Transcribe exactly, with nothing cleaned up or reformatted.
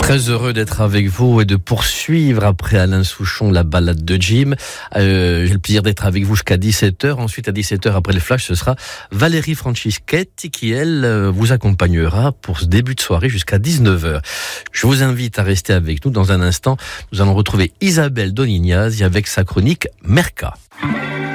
Très heureux d'être avec vous et de poursuivre après Alain Souchon la balade de Jim. Euh, j'ai le plaisir d'être avec vous jusqu'à dix-sept heures. Ensuite, à dix-sept heures, après le flash, ce sera Valérie Francischetti qui, elle, vous accompagnera pour ce début de soirée jusqu'à dix-neuf heures. Je vous invite à rester avec nous. Dans un instant, nous allons retrouver Isabelle Donignaz avec sa chronique Merca.